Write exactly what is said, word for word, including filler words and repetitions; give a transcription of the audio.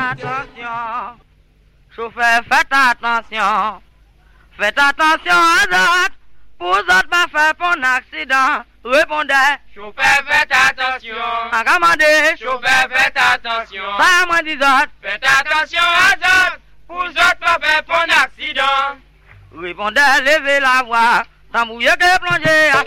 attention. Chauffeur, faites attention. Faites attention à d'autres. Pour autres, pas faire un accident. Répondez. Chauffeur, faites attention. À commander. Chauffeur, faites attention. Ça, moi, dis autres. Faites attention à d'autres. Pour autres, pas faire un accident. Répondez, levez la voix. Tant mouillé que plongé.